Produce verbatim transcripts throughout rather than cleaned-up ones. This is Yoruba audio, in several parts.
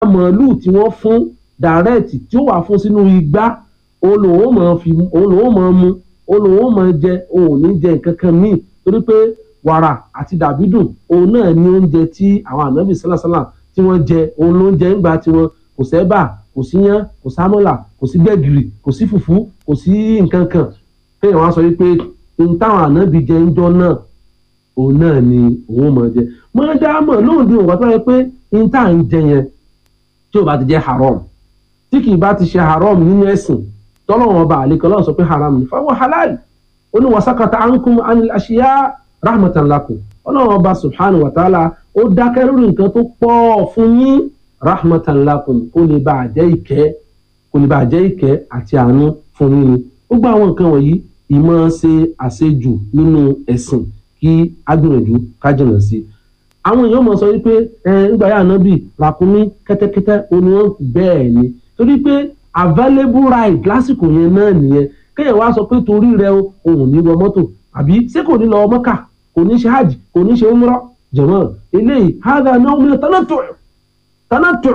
màálù tí wọ́n fún direct tí ó wà fún sínú igbá olùwọ́n máa fi olùwọ́n máa mu olùwọ́n máa jẹ òun ò ní jẹ nǹkan kan míì torí pé wàrà àti dàbídùn òun náà ní oúnjẹ tí àwọn ànábì sálàsálà tí wọ́n jẹ òun ló ń jẹ ńgbà tiwọn kò sẹ́bà kò sí yán kò sámọ́là kò sí gbẹ̀gìrì kò sí fùfú kò sí nǹkan kan kéèyàn wá sọ wípé n táwọn ànábì jẹ ń jọ náà òun náà ni òun máa jẹ máa dá mọ̀ lóun di òun wá tó yẹ pé n tá à ń jẹ yẹn tí ò bá ti jẹ haram tí kì í bá ti ṣe haram nínú ẹ̀sìn tọ́lọ́wọ́n ọba àlekọ́ lọ́wọ́ sọ pé haram ni fáwọn halal ó ní wasakata ankum anil ashiya rahmatan lakum ọlọ́wọ́n ọba subhanahu wa ta'ala ó dákẹ́ lórí nǹkan tó pọ̀ fún yín rahmatan lakum kó lè bá àjẹ́ ìkẹ́ kó lè bá àjẹ́ ìkẹ́ àti àánú fún yín ni gbogbo àwọn nǹkan wọ̀nyí ìmọ̀ ṣe àṣejù nínú ẹ̀sìn kí agbìyànjú ká jìnnà sí àwọn èèyàn mọ̀ sọ wípé ẹ nígbà yà nábì ràkúnmí kẹ́tẹ́kẹ́tẹ́ oní wọn bẹ́ẹ̀ ni torí pé available ride lásìkò yẹn náà nìyẹn kéèyàn wá sọ pé torí rẹ òun ní wọ mọ́tò àbí ṣé kò ní lọ Mọ́kà kò ní ṣe hajj kò ní ṣe umrah jẹ̀mọ́ eléyìí hádà náà mi tánátù tánátù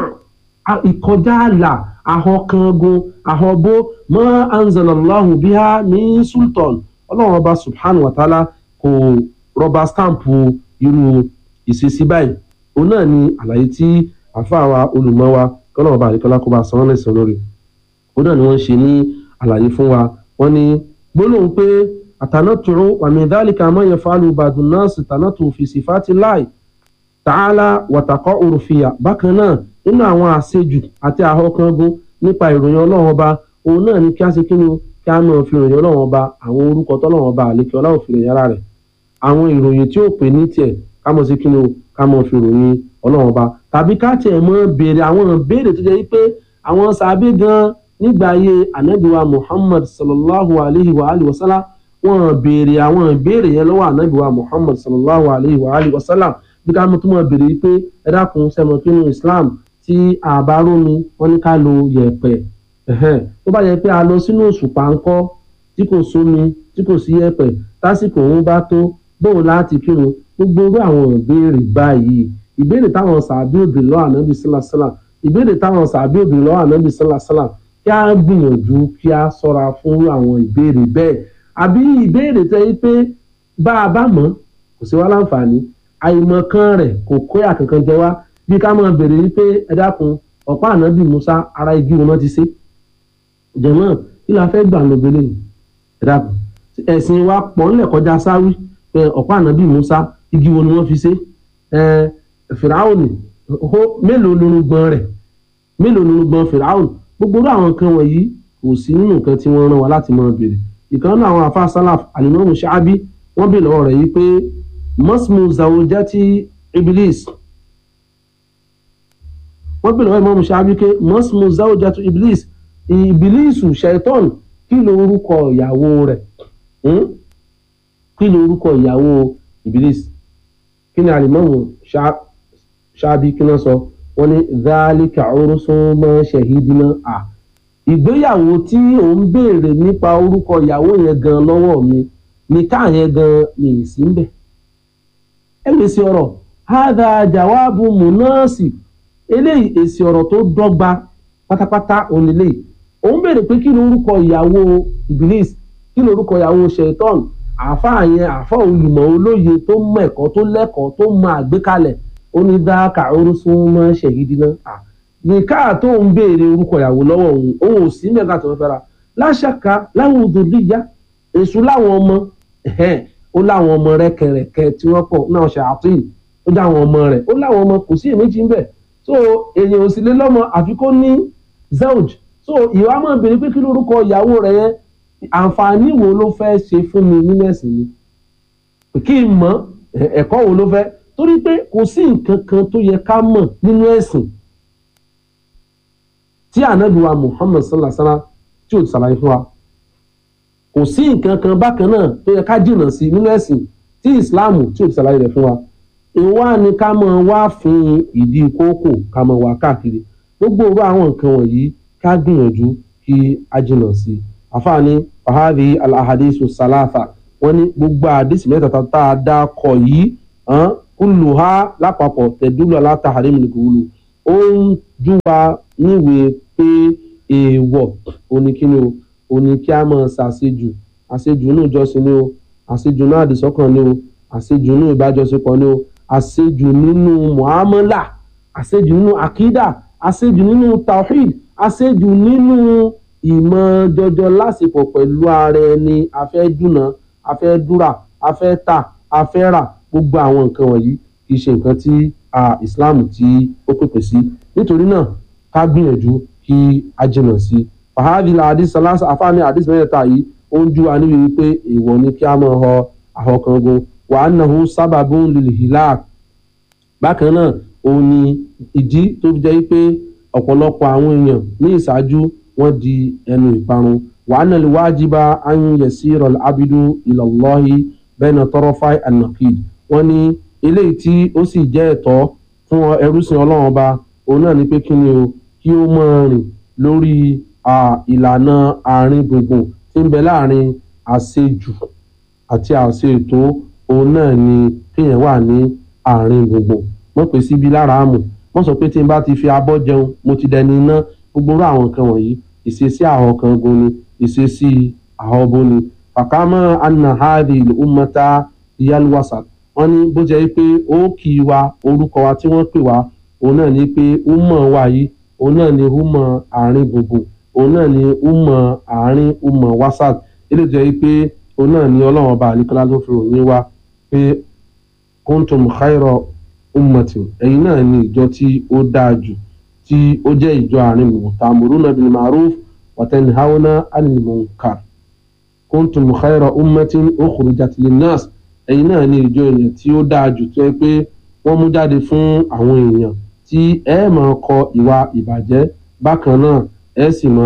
ìkọjá àlà àhọkangun àhọbó ma anzalallahu biha ní sultan ọlọ́run ọba subhanahu wa ta'ala kò rọba stamp irú ìṣesí báyìí òun náà ni àlàyé tí àfáà wa olùmọ̀ wa kọ́nà ọba àríkọ́lá kó bá san wọ́n lẹ́sàn lórí òun náà ni wọ́n ṣe ní àlàyé fún wa wọ́n ní gbólóhùn pé àtànátùrú wa min dhalika ma yaf'alu ba'dun nas tànátù fi sifati llahi ta'ala wa taqa'uru fiha bákan náà nínú àwọn àṣejù àti àhọkàngun nípa ìròyìn ọlọ́run ọba òun náà ni kí á ṣe kí ni kí á máa fi ìròyìn ọlọ́run ọba àwọn orúkọ tọ́lọ́run ọba àlékè ọlọ́run fi ròyìn ara rẹ̀ àwọn ìròyìn tí ó pè ní tiẹ̀ ká mọ̀ sí kí ni ká mọ̀ fi ròyìn ọlọ́run ọba tàbí ká tiẹ̀ mọ̀ béèrè àwọn béèrè tó jẹ́ wípé àwọn sàbí gan nígbà ayé ànábìwá Muhammad sallallahu alayhi wa alihi wa sallam wọ́n béèrè àwọn ìbéèrè yẹn lọ́wọ́ ànábìwá Muhammad sallallahu alayhi wa alihi wa sallam bí ká mọ̀ tó mọ̀ béèrè wípé ẹ dákun sẹ́mọ̀ kí ni Islam tí àbárò mi wọ́n ní ká lo yẹ̀pẹ̀ tó bá yẹ pé a lọ sínú òṣùpá ńkọ́ tí kò sómi tí kò sí yẹ̀pẹ̀ tásìkò òun bá tó bóun láti kírun gbogbo irú àwọn ìbéèrè báyìí ìbéèrè táwọn sàbí òbí lọ́wọ́ ànábì sálàsálà ìbéèrè táwọn sàbí òbí lọ́wọ́ ànábì sálàsálà kí á gbìyànjú kí á ṣọ́ra fún àwọn ìbéèrè bẹ́ẹ̀ àbí ìbéèrè tẹ́ yí pé bá a bá mọ̀ kò sí wá láǹfààní àìmọ̀kan rẹ̀ kò kó yà kankan jẹ wá bí ká máa béèrè yí pé ẹ dákun ọ̀pá ànábì Musa ara igi wọn ti ṣe jẹ̀mọ́ kí la fẹ́ gbà lóbele yìí ẹ dákun ẹ̀sìn wa pọ̀ ńlẹ̀ kọjá sáwí ọ̀pá ànábì Musa igi wọn ni wọ́n fi ṣe Fìràwọ̀nì mélòó lorúgbọ́n rẹ̀ mélòó lorúgbọ́n Fìràwọ̀nì gbogbo orú àwọn nǹkan wọ̀nyí kò sí nínú nǹkan tí wọ́n rán wa láti máa béèrè ìkan náà àwọn àfa Salaf Al-Imam Sha'bi wọ́n béèrè lọ́wọ́ rẹ̀ yìí pé masmu zawjati Iblis wọ́n béèrè lọ́wọ́ Imam Sha'bi pé masmu zawjati Iblis Ibilisu Shaitan kí ló orúkọ ìyàwó rẹ̀ kí ló orúkọ ìyàwó Iblis kí ni Al-Imam Sha'bi kí náà sọ wọ́n ní dhalika ursun ma shahidna à ìgbéyàwó tí ò ń béèrè nípa orúkọ ìyàwó yẹn gan lọ́wọ́ mi ní káà yẹn gan ní ìsí ń bẹ̀ ẹ lè ṣe ọ̀rọ̀ hadha jawabu munasib eléyìí èsì ọ̀rọ̀ tó dọ́gba pátápátá onílé òun béèrè pé kí ni orúkọ ìyàwó Iblis kí ni orúkọ ìyàwó Shaitan àáfàá yẹn àáfàá olùmọ̀ olóye tó mọ ẹ̀kọ́ tó lẹ́kọ̀ọ́ tó mọ àgbékalẹ̀ ó ní dáàkà orúsún mọ́ ṣègidì náà nìka tó ń béèrè orúkọ ìyàwó lọ́wọ́ òun òun ò sí mẹ́ta tó ń fẹ́ra láṣàkà láwọn òdòdíyà èṣù láwọn ọmọ ó láwọn ọmọ rẹ́kẹrẹ́kẹ tí wọ́n pọ̀ náà ṣàtúnyì ó dá àwọn ọmọ rẹ̀ ó láwọn ọmọ kò sí èméjì ń bẹ̀ so èèyàn ò sì lé lọ́mọ àfi kó ní zewj so ìwà máa béèrè pé kí lórúkọ ìyàwó rẹ̀ yẹn àǹfààní wo ló fẹ́ ṣe fún mi nínú ẹ̀sìn mi kí n mọ̀ ẹ̀kọ́ wo ló fẹ́ torí pé kò sí nǹkan kan tó yẹ ká mọ̀ nínú ẹ̀sìn tí ànábì wa Muhammad sallallahu alaihi wasallam tí ò ti ṣàlàyé fún wa kò sí nǹkan kan bákan náà tó yẹ ká jìnnà sí nínú ẹ̀sìn tí Islam tí ò ti ṣàlàyé rẹ̀ fún wa ìwà ni ká máa wá fún ìdí kókò ká máa wá káàkiri gbogbo orú àwọn nǹkan wọ̀nyí ká gbìyànjú kí a jìnnà sí àfààní fahadi al-ahadisu salafa wọ́n ní gbogbo àdìsí mẹ́ta tá a dá kọ yìí kulluha lápapọ̀ tẹ̀dúlọ̀ látàrí mìlìkúlù ó ń jú wa níwèé pé èèwọ̀ oníkíni o òní kí a máa ṣàṣejù àṣejù inú ìjọsìn ni o àṣejù inú àdìsọ́kàn ni o àṣejù inú ìbájọṣepọ̀ ni o àṣejù nínú muamala àṣejù nínú akídà àṣejù nínú tawhid àṣejù nínú ìmọ̀ jọjọ lásìkò pẹ̀lú ara ẹni afẹ́dúnà afẹ́dúrà afẹ́ta afẹ́rà gbogbo àwọn nǹkan wọ̀nyí kì í ṣe nǹkan tí Islam tí ó pèpè sí nítorí náà ká gbìyànjú kí a jìnà sí fàhádìí àdìs salasa àfáàní àdìs mẹ́ta yìí ó ń jú wa níbi wípé èèwọ̀ ni kí a máa họ àhọkàngun wa annahu sábàbun lil hilak bákan náà òun ni ìdí tó fi jẹ́ pé ọ̀pọ̀lọpọ̀ àwọn èèyàn ní ìṣáájú wọ́n di ẹnu ìparun wa anna al wajiba an yasira al abidu ila Allahi bayna tarafai an-naqid wọ́n ní eléyìí tí ó sì jẹ́ ẹ̀tọ́ fún ẹrúsìn Ọlọ́run ọba òun náà ni pé kí ni o kí ó máa rìn lórí ìlànà àárín gbùngbùn tí ń bẹ láàrin àṣejù àti àṣeètò òun náà ni kéèyàn wà ní àárín gbùngbùn wọ́n pè síbi lára àmù wọ́n sọ pé tí n bá ti fi abọ́ jẹun mo ti dẹni iná gbogbo orú àwọn nǹkan wọ̀nyí ìṣesí àhọkàn gun ni ìṣesí àhọbó ni fàkámọ́ anahadi ummata iyalwasat wọ́n ní bó jẹ́ pé ó kì í wa orúkọ wa tí wọ́n pè wá òun náà ni pé umma wa yìí òun náà ni umma àárín gbùngbùn òun náà ni umma àárín umma wasat eléyìí jẹ́ pé òun náà ni ọlọ́run ọba àlíkọ́lá tó fi ròyìn wa pé kuntum khayra ummatin ẹ̀yin náà ni ìjọ tí ó dáa jù tí ó jẹ́ ìjọ àárín gbùngbùn ta'muruna bil ma'ruf wa tanhauna 'anil munkar kuntum khayra ummatin ukhrijat linnas ẹ̀yin náà ni ìjọ èèyàn tí ó dáa jù tó yẹ pé wọ́n mú jáde fún àwọn èèyàn tí ẹ máa kọ ìwà ìbàjẹ́ bákan náà ẹ sì máa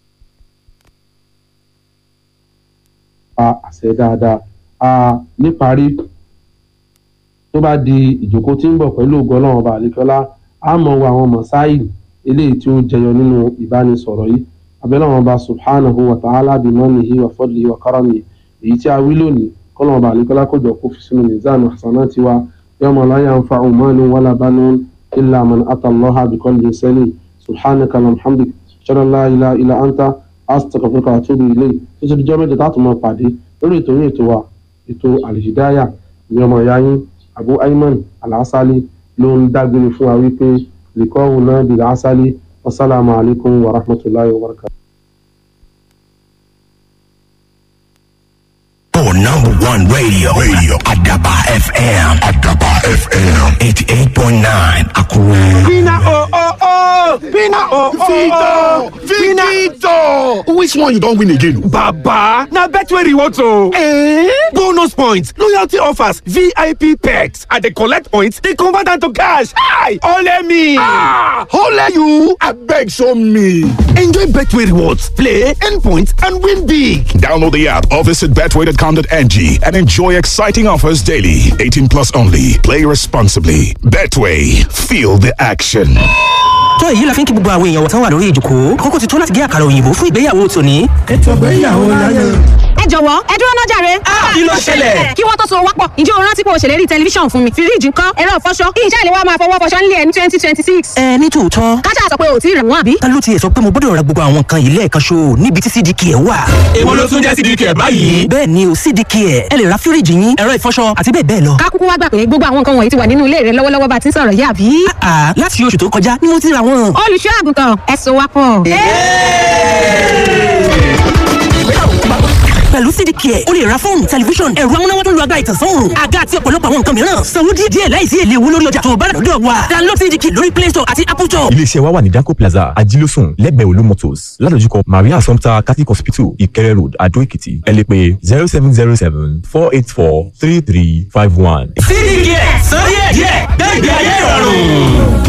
pa àṣẹ dáadáa a níparí tó bá di ìjókòó tí ń bọ̀ pẹ̀lú ògo Ọlọ́run ọba àlekọ́lá a mọ̀ wọ àwọn mọ̀sáìlì eléyìí tí ó jẹyọ nínú ìbánisọ̀rọ̀ yìí abẹ́lẹ́ wọn ọba subhanahu wa ta'ala bimanihi wa fadlihi wa karamihi èyí tí a wí lónìí kọ́lọ́run ọba àlekọ́lá kó jọ kó fi sínú mizanu hasanati wa yawma la yanfa'u malun wala banun illa man ata Allaha biqalbin salim subhanaka wa bihamdika ashhadu an la ilaha illa anta astaghfiruka wa atubu ilayk títí di ọjọ́ mẹ́jọ tá a tún máa pàdé lórí ètò yín ètò wa ètò Al-Hidayah ní ọmọ ìyá yín Abu Ayman Al-Asali ló ń dágbére fún wa wípé liqa'una bil asali wasalaamu alaykum wa rahmatulahi wa barakatuh. For number one radio, radio, Adaba F M, Adaba F M, eighty-eight point nine, Akure. Pina oh oh oh, Pina oh oh oh, Vito. Which one you don't win again? Baba, now Betway rewards oh. Eh? Bonus points, loyalty offers, V I P perks. At the collect points, they convert them to cash. Hi, ole me. Ah, ole you. I beg show me. Enjoy Betway rewards, play, earn points, and win big. Download the app or visit betway dot com dot n g and enjoy exciting offers daily. eighteen plus only. Play responsibly. Betway. Feel the action. tó èyí la fi ń kí gbogbo àwọn èèyàn wọ̀tán wà lórí ìjòkó àkókò ti tó láti gé àkàrà òyìnbó fún ìgbéyàwó tòní. ètò ìgbéyàwó láyé. ẹ jọ̀wọ́ ẹ dúró náà jàre. kí ló ṣẹlẹ̀? kí wọ́n tó so wápọ̀ ǹjẹ́ o rántí pé o ṣèlérí tẹlifíṣàn fún mi fíríjì ńkọ́ ẹ̀rọ ìfọṣọ kí iṣẹ́ ìléwọ́ máa fọwọ́ fọṣọ nílé ẹ̀ ní twenty twenty six. ẹ ní tòótọ́. kájà sọ pé o ò tí ì rẹ̀ wọ́n àbí. ta ló tiẹ̀ sọ pé mo gbọ́dọ̀ ra gbogbo àwọn nǹkan yìí lẹ́ẹ̀kan ṣo níbi tí C D K ẹ̀ wà. èwo ló tún jẹ́ C D K ẹ̀ báyìí. bẹ́ẹ̀ ni o C D K ẹ̀ ẹ lè ra fíríjì yín ẹ̀rọ ìfọṣọ àti bẹ́ẹ̀ bẹ́ẹ̀ lọ. ká kúkú wá gbà pé gbogbo àwọn nǹkan wọ̀nyí ti wà nínú ilé rẹ lọ́wọ́lọ́wọ́ bá ti ń sọ̀rọ̀ yìí àbí. àà láti oṣù tó kọjá ni mo ti ra wọn. olùṣọ́ àgùntàn ẹ so wápọ̀. pẹ̀lú C D K ẹ̀ o lè ra fóònù tẹlifíṣọ̀n ẹ̀rọ amúnáwá tó ń lo agbára ìtànsán àga àti ọ̀pọ̀lọpọ̀ àwọn nǹkan mìíràn sanwó díẹ̀ díẹ̀ láìsí èlé owó lórí ọjà tó bá rà lọ́dọ̀ wa download C D K lórí Play Store àti Apple Store. iléeṣẹ́ wa wà ní Danco Plaza ajílósùn lẹ́gbẹ̀ẹ́ Olú Motors ládojúkọ Maria Assumpta Catholic Hospital Ìkẹrẹ Road Adó Èkìtì ẹ lè pè zero seven zero seven four eight four three three five one. C D K sọ díẹ̀ díẹ̀ gbẹ́gbẹ́ ayé ìrọ̀rùn.